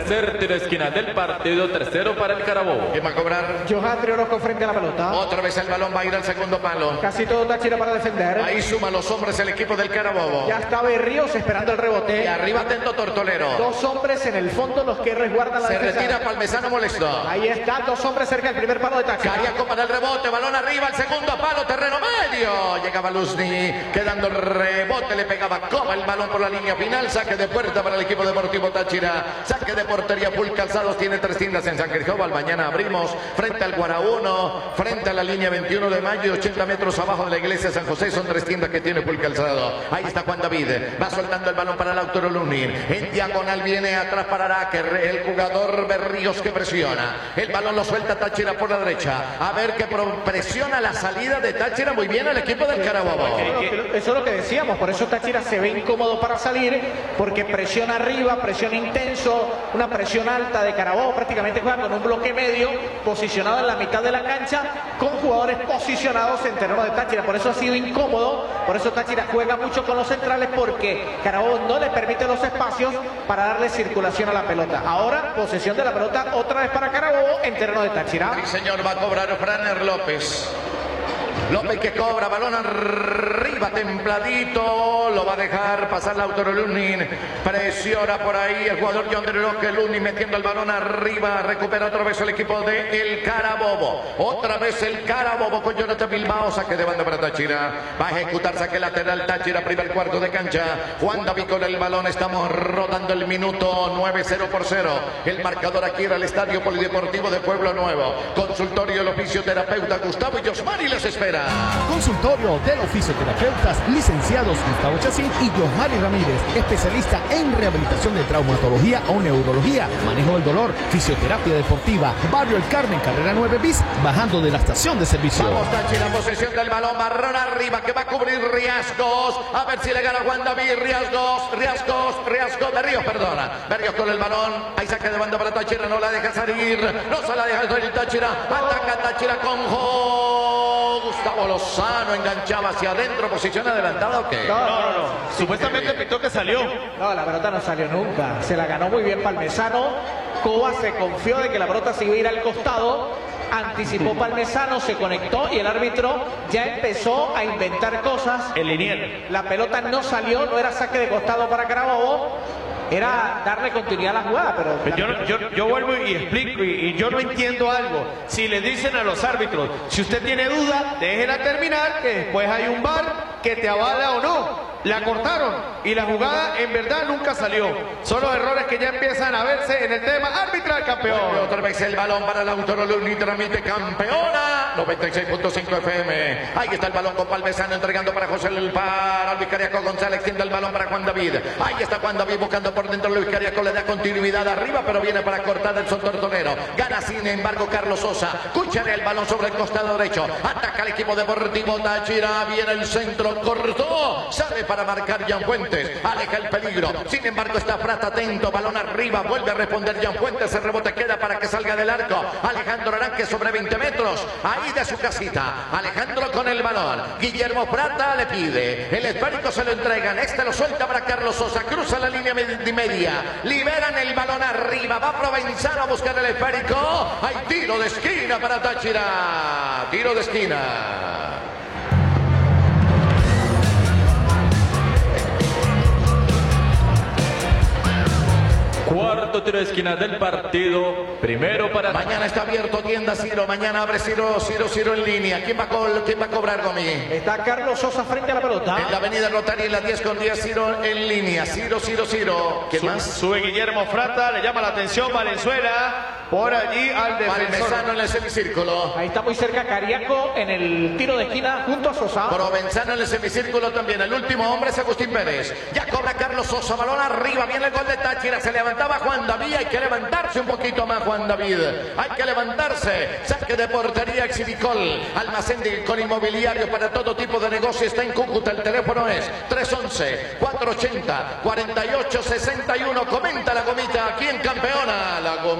tercer tiro de esquina del partido, tercero para el Carabobo. ¿Quién va a cobrar? Johandri Orozco frente a la pelota. Otra vez el balón va a ir al segundo palo. Casi todo Táchira para defender. Ahí suma los hombres el equipo del Carabobo. Ya está Berríos esperando el rebote. Y arriba atento Tortolero. Dos hombres en el fondo los que resguardan la Se defensa. retira Palmesano molesto. Ahí están dos hombres cerca del primer palo de Táchira. Cariaco para el rebote, balón arriba, el segundo palo, terreno medio. Llegaba Luzny, quedando el rebote, le pegaba Coma el balón por la línea final. Saque de puerta para el equipo deportivo Táchira. Saque de portería Full Calzados, tiene 3 tiendas en San Cristóbal. Mañana abrimos frente al Guaraúno, frente a la línea 21 de mayo, 80 metros abajo de la iglesia de San José. Son 3 tiendas que tiene Full Calzado. Ahí está Juan David, va soltando el balón para Lautaro Lunin. En diagonal viene atrás para Araque, el jugador Berríos que presiona. El balón lo suelta Táchira por la derecha. A ver que presiona la salida de Táchira muy bien el equipo del Carabobo. Eso es lo que decíamos, por eso Táchira se ve incómodo para salir, porque presiona arriba, presión intenso, una presión alta de Carabobo, prácticamente juega con un bloque medio, posicionado en la mitad de la cancha, con jugadores posicionados en terreno de Táchira, por eso ha sido incómodo, por eso Táchira juega mucho con los centrales, porque Carabobo no le permite los espacios para darle circulación a la pelota. Ahora, posesión de la pelota otra vez para Carabobo en terreno de Táchira. Sí, señor, va a cobrar Franer López. López que cobra, balón arriba, templadito, lo va a dejar pasar Lautaro Lunin, presiona por ahí el jugador John Roque Lunin metiendo el balón arriba, recupera otra vez el equipo de el Carabobo, otra vez el Carabobo con Jonathan Bilbao, saque de banda para Táchira, va a ejecutar saque lateral Táchira, primer cuarto de cancha, Juan David con el balón, estamos rodando el minuto 9-0-0, el marcador aquí era el Estadio Polideportivo de Pueblo Nuevo, consultorio del fisioterapeuta Gustavo Yosmari les espera. Consultorio de los fisioterapeutas licenciados Gustavo Chacín y Yosmari Ramírez, especialista en rehabilitación de traumatología o neurología, manejo del dolor, fisioterapia deportiva, Barrio El Carmen, carrera 9 bis, bajando de la estación de servicio. Vamos Táchira, posesión del balón, marrón arriba, que va a cubrir Riascos, a ver si le gana Juan David, Riascos, Berríos, perdona, Berríos con el balón, ahí saque de banda para Táchira, no la deja salir, no se la deja salir Táchira, ataca Táchira con Gustavo Lozano, enganchaba hacia adentro, posición adelantada o qué? No. Supuestamente pitó que salió. No, la pelota no salió nunca. Se la ganó muy bien Palmesano. Coba se confió de que la pelota se iba a ir al costado. Anticipó Palmesano, se conectó y el árbitro ya empezó a inventar cosas. El linier. La pelota no salió, no era saque de costado para Carabobo. Era darle continuidad a la jugada, pero... Yo vuelvo y explico, y yo no entiendo algo. Si le dicen a los árbitros, si usted tiene duda, déjela terminar, que después hay un VAR que te avala o no. La cortaron y la jugada en verdad nunca salió. Son los errores que ya empiezan a verse en el tema arbitral, campeón. Vuelve otra vez el balón para Lautaro Lunin, transmite campeona 96.5 FM. Ahí está el balón con Palmesano entregando para José para Luis Cariaco González, extiende el balón para Juan David. Ahí está Juan David buscando por dentro, Luis Cariaco le da continuidad arriba, pero viene para cortar el son tortonero. Gana sin embargo Carlos Sosa. Cucharea el balón sobre el costado derecho. Ataca el equipo deportivo Táchira. Viene el centro, cortó. Sale para marcar Jan Fuentes. Aleja el peligro. Sin embargo está Prat atento. Balón arriba. Vuelve a responder Jan Fuentes. El rebote queda para que salga del arco. Alejandro Aranque sobre 20 metros. Ahí de su casita. Alejandro con el balón. Guillermo Prata le pide. El esférico se lo entregan. Este lo suelta para Carlos Sosa. Cruza la línea de media. Liberan el balón arriba. Va Provenzano a buscar el esférico. Hay tiro de esquina para Táchira. Tiro de esquina. Cuarto tiro de esquina del partido, primero para... Mañana está abierto tienda Ciro, mañana abre Ciro en línea. ¿Quién va a cobrar, Gomi? Está Carlos Sosa frente a la pelota. En la avenida Rotaria en la 10 con 10, Ciro en línea. Ciro. ¿Quién más? Sube Guillermo Frata, le llama la atención Valenzuela. Por allí al defensor. Palmesano en el semicírculo. Ahí está muy cerca Cariaco en el tiro de esquina junto a Sosa. Provenzano en el semicírculo también. El último hombre es Agustín Pérez. Ya cobra Carlos Sosa. Balón arriba. Viene el gol de Táchira. Se levantaba Juan David. Hay que levantarse un poquito más, Juan David. Hay que levantarse. Saque de portería Exhibicol. Almacén con inmobiliario para todo tipo de negocio. Está en Cúcuta. El teléfono es 311-480-4861. Comenta la Gomita aquí en Campeona. La Gomita.